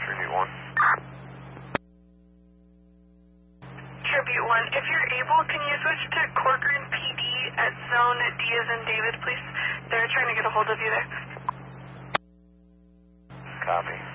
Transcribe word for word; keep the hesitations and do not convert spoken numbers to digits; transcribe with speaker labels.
Speaker 1: Tribute one.
Speaker 2: Tribute one, if you're able, can you switch to Corcoran P D at Zone D as in David, please? They're trying to get a hold of you there.
Speaker 1: Copy.